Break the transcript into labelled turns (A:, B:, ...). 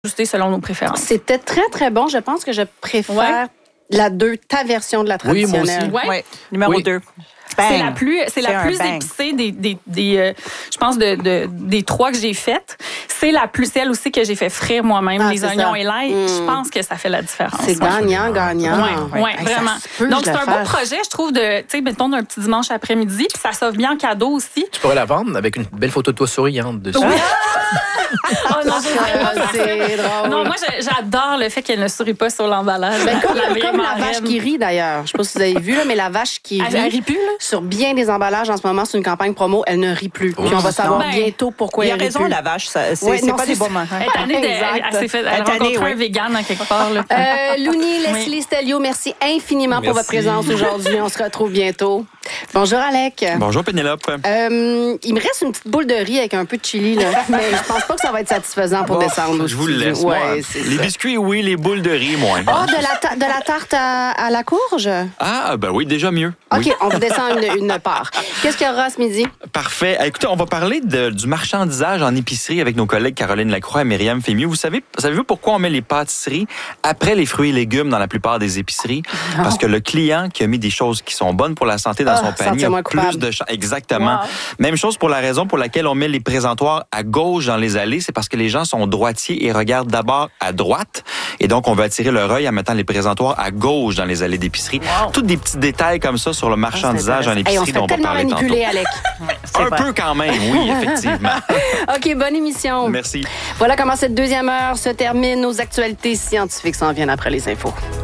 A: ajuster selon nos préférences.
B: C'était très, très bon. Je pense que je préfère la 2, ta version de la traditionnelle.
A: Oui, moi aussi.
C: Oui. Numéro 2.
A: C'est la plus épicée je pense, des 3 que j'ai faites. C'est la plus celle aussi que j'ai fait frire moi-même, les oignons et l'ail. Je pense que ça fait la différence.
B: C'est gagnant.
A: Oui, vraiment. Donc, c'est un beau projet, je trouve, mettons, d'un petit dimanche après-midi. Puis ça s'offre bien en cadeau aussi.
D: Tu pourrais la vendre avec une belle photo de toi souriante dessus.
A: Oui.
B: Non, c'est drôle.
A: Non, moi, j'adore le fait qu'elle ne sourit pas sur l'emballage.
B: Comme la vache qui rit, d'ailleurs. Je ne sais pas si vous avez vu, là, mais la vache qui rit.
A: Elle rit plus, là?
B: Sur bien des emballages, en ce moment, c'est une campagne promo, elle ne rit plus. Puis on va savoir bientôt pourquoi elle rit plus.
C: Il a raison, la vache. C'est pas des bons moments.
A: Elle a rencontré un vegan à quelque part.
B: Louni, Leslie Stelio, merci infiniment pour votre présence aujourd'hui. On se retrouve bientôt. Bonjour, Alec.
E: Bonjour, Pénélope.
B: Il me reste une petite boule de riz avec un peu de chili, là. Mais je pense pas que ça va être satisfaisant pour descendre.
E: Je vous le laisse, moi. Les biscuits, oui, les boules de riz, moins.
B: De la tarte à la courge?
E: Ah, ben oui, déjà mieux.
B: OK,
E: oui.
B: on vous descend une part. Qu'est-ce qu'il y aura ce midi?
E: Parfait. Écoutez, on va parler du marchandisage en épicerie avec nos collègues Caroline Lacroix et Myriam Fémieux. Savez-vous pourquoi on met les pâtisseries après les fruits et légumes dans la plupart des épiceries? Non. Parce que le client qui a mis des choses qui sont bonnes pour la santé dans son panier a plus de chances. Exactement. Wow. Même chose pour la raison pour laquelle on met les présentoirs à gauche dans les allées. C'est parce que les gens sont droitiers et regardent d'abord à droite. Et donc, on veut attirer leur œil en mettant les présentoirs à gauche dans les allées d'épicerie. Wow. Tous des petits détails comme ça sur le marchandisage en épicerie dont on va parler tantôt.
B: Alec.
E: Un peu quand même, oui, effectivement.
B: OK, bonne émission.
E: Merci.
B: Voilà comment cette deuxième heure se termine. Nos actualités scientifiques s'en viennent après les infos.